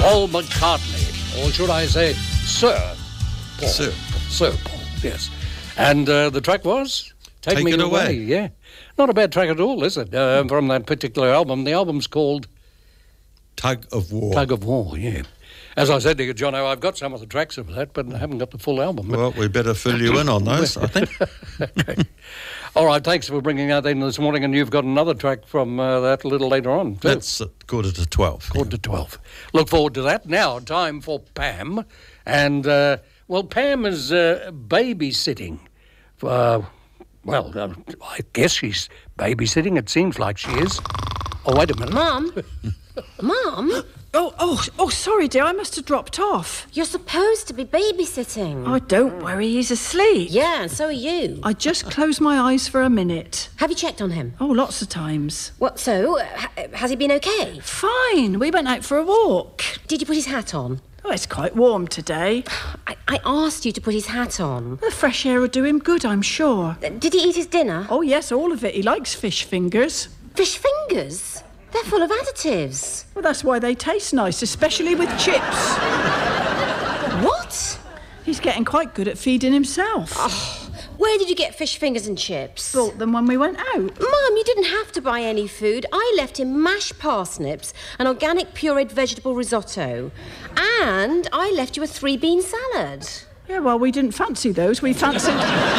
Paul McCartney, or should I say Sir Paul. Sir Paul, yes. And the track was Take Me Away. Yeah, not a bad track at all, is it? From that particular album. The album's called Tug of War. Tug of War, yeah. As I said to you, Jono, I've got some of the tracks of that, but I haven't got the full album. Well, we better fill you in on those, I think. Okay. All right, thanks for bringing that in this morning, and you've got another track from that a little later on, too. That's at 11:45. 11:45. Look forward to that. Now, time for Pam. And, Pam is babysitting. I guess she's babysitting. It seems like she is. Oh, wait a minute. Mum? Mum? Oh, sorry, dear, I must have dropped off. You're supposed to be babysitting. Oh, don't worry, he's asleep. Yeah, and so are you. I just closed my eyes for a minute. Have you checked on him? Oh, lots of times. What, so? Has he been okay? Fine, we went out for a walk. Did you put his hat on? Oh, it's quite warm today. I asked you to put his hat on. The fresh air will do him good, I'm sure. Did he eat his dinner? Oh, yes, all of it. He likes fish fingers. Fish fingers? They're full of additives. Well, that's why they taste nice, especially with chips. What? He's getting quite good at feeding himself. Oh, where did you get fish fingers and chips? Bought them when we went out. Mum, you didn't have to buy any food. I left him mashed parsnips, an organic pureed vegetable risotto, and I left you a 3-bean salad. Yeah, well, we didn't fancy those. We fancied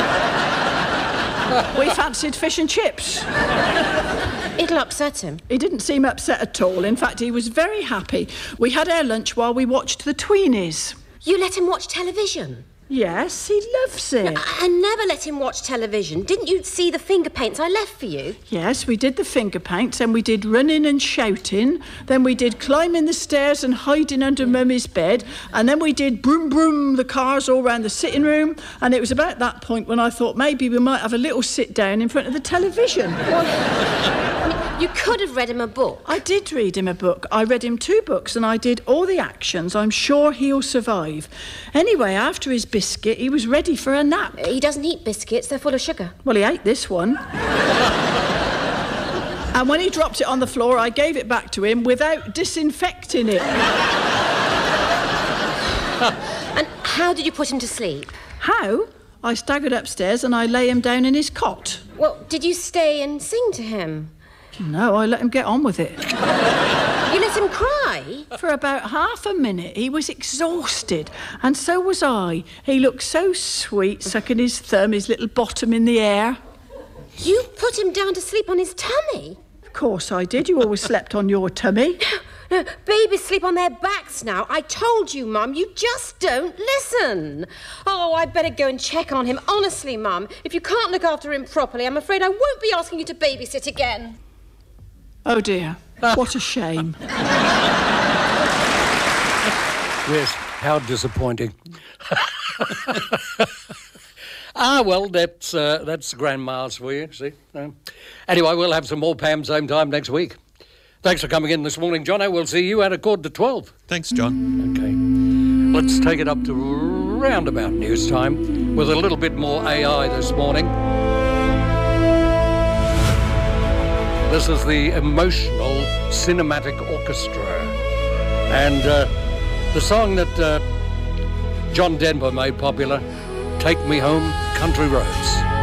fish and chips. It'll upset him. He didn't seem upset at all. In fact, he was very happy. We had our lunch while we watched the Tweenies. You let him watch television? Yes, he loves it. I never let him watch television. Didn't you see the finger paints I left for you? Yes, we did the finger paints, and we did running and shouting. Then we did climbing the stairs and hiding under Mummy's bed. And then we did broom broom the cars all round the sitting room. And it was about that point when I thought maybe we might have a little sit down in front of the television. You could have read him a book. I did read him a book. I read him 2 books and I did all the actions. I'm sure he'll survive. Anyway, after his biscuit, he was ready for a nap. He doesn't eat biscuits. They're full of sugar. Well, he ate this one. And when he dropped it on the floor, I gave it back to him without disinfecting it. And how did you put him to sleep? How? I staggered upstairs and I lay him down in his cot. Well, did you stay and sing to him? No, I let him get on with it. You let him cry? For about half a minute. He was exhausted, and so was I. He looked so sweet, sucking his thumb, his little bottom in the air. You put him down to sleep on his tummy? Of course I did. You always slept on your tummy. No, babies sleep on their backs now. I told you, Mum. You just don't listen. Oh, I'd better go and check on him. Honestly, Mum, if you can't look after him properly, I'm afraid I won't be asking you to babysit again. Oh, dear. What a shame. Yes, how disappointing. Well, that's grandma's for you, see. Anyway, we'll have some more Pam same time next week. Thanks for coming in this morning, Jono. We'll see you at 11:45. Thanks, John. Okay. Let's take it up to roundabout news time with a little bit more AI this morning. This is the Emotional Cinematic Orchestra. And the song that John Denver made popular, Take Me Home, Country Roads.